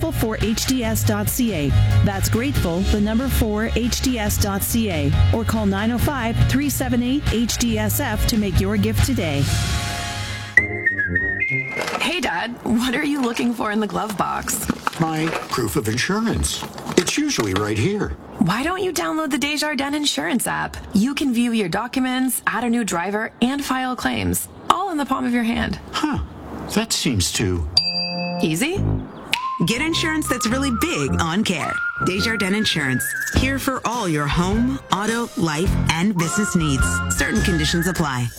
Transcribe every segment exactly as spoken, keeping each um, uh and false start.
grateful for H D S dot C A. That's grateful, the number four, H D S dot C A. Or call nine oh five, three seven eight, H D S F to make your gift today. Hey, Dad, what are you looking for in the glove box? My proof of insurance. It's usually right here. Why don't you download the Desjardins Insurance app? You can view your documents, add a new driver, and file claims, all in the palm of your hand. Huh. That seems too... easy? Get insurance that's really big on care. Desjardins Insurance. Here for all your home, auto, life, and business needs. Certain conditions apply.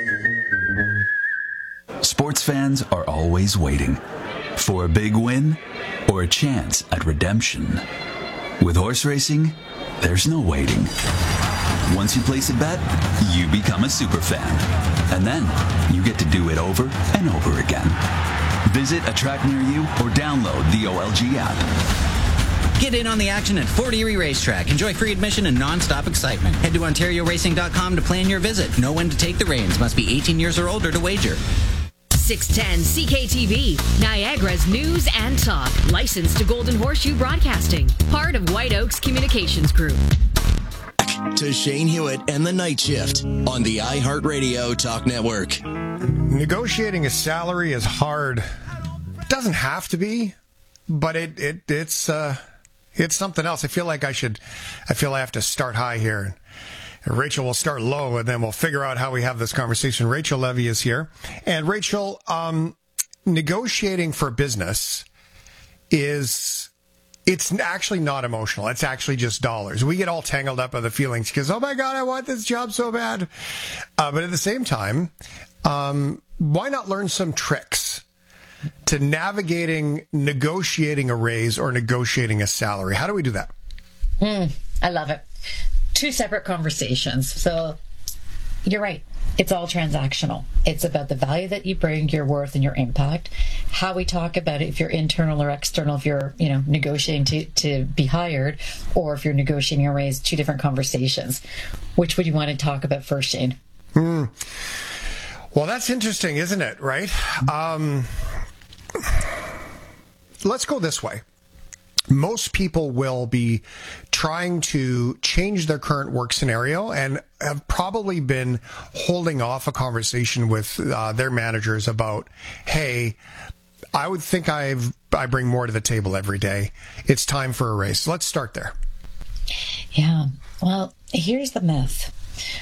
Sports fans are always waiting for a big win or a chance at redemption. With horse racing, there's no waiting. Once you place a bet, you become a super fan. And then you get to do it over and over again. Visit a track near you or download the O L G app. Get in on the action at Fort Erie Racetrack. Enjoy free admission and non-stop excitement. Head to Ontario Racing dot com to plan your visit. Know when to take the reins. Must be eighteen years or older to wager. six ten C K T V, Niagara's news and talk. Licensed to Golden Horseshoe Broadcasting. Part of White Oaks Communications Group. To Shane Hewitt and the Night Shift on the iHeartRadio Talk Network. Negotiating a salary is hard. It doesn't have to be, but it, it it's uh, it's something else. I feel like I should, I feel I have to start high here. Rachel will start low, and then we'll figure out how we have this conversation. Rachel Levy is here. And Rachel, um, negotiating for business is, it's actually not emotional. It's actually just dollars. We get all tangled up in the feelings because, oh my God, I want this job so bad. Uh, but at the same time, um, why not learn some tricks to navigating, negotiating a raise or negotiating a salary? How do we do that? Mm, I love it. Two separate conversations. So you're right. It's all transactional. It's about the value that you bring, your worth, and your impact. How we talk about it, if you're internal or external, if you're, you know, negotiating to, to be hired, or if you're negotiating a raise, two different conversations. Which would you want to talk about first, Shane? Hmm. Well, that's interesting, isn't it? Right? Um, let's go this way. Most people will be trying to change their current work scenario and have probably been holding off a conversation with uh, their managers about, hey, I would think I've, I bring more to the table every day. It's time for a raise. Let's start there. Yeah. Well, here's the myth.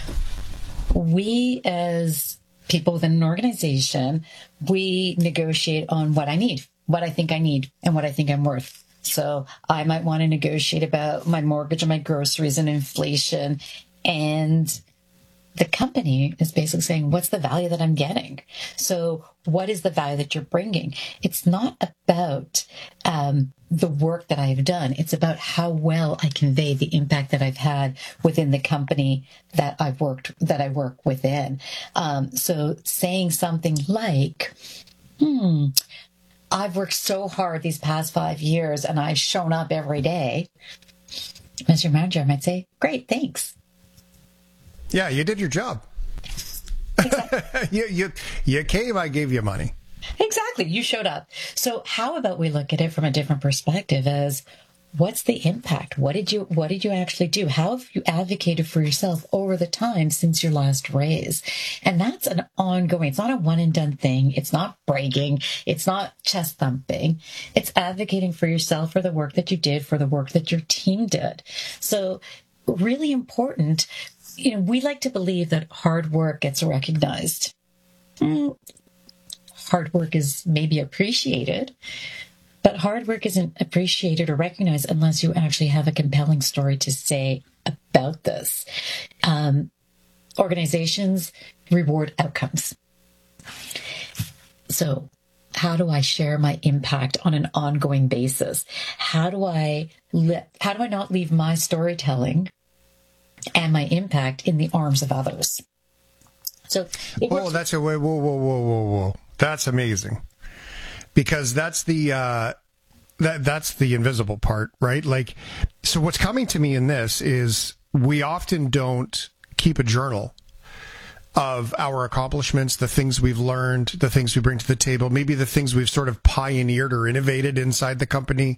We as people within an organization, we negotiate on what I need, what I think I need, and what I think I'm worth. So I might want to negotiate about my mortgage and my groceries and inflation. And the company is basically saying, what's the value that I'm getting? So what is the value that you're bringing? It's not about um, the work that I've done. It's about how well I convey the impact that I've had within the company that I've worked, that I work within. Um, so saying something like, hmm, I've worked so hard these past five years and I've shown up every day. As your manager, I might say, great, thanks. Yeah, you did your job. Exactly. you, you, you came, I gave you money. Exactly. You showed up. So how about we look at it from a different perspective as, what's the impact? What did you, what did you actually do? How have you advocated for yourself over the time since your last raise? And that's an ongoing, it's not a one and done thing. It's not bragging. It's not chest thumping. It's advocating for yourself, for the work that you did, for the work that your team did. So really important. You know, we like to believe that hard work gets recognized. Mm, hard work is maybe appreciated, but hard work isn't appreciated or recognized unless you actually have a compelling story to say about this. Um, organizations reward outcomes. So how do I share my impact on an ongoing basis? How do I let, how do I not leave my storytelling and my impact in the arms of others? So, whoa, that's a whoa, whoa, whoa, whoa, whoa, whoa. That's amazing. Because that's the uh, that that's the invisible part, right? Like, so what's coming to me in this is we often don't keep a journal of our accomplishments, the things we've learned, the things we bring to the table, maybe the things we've sort of pioneered or innovated inside the company.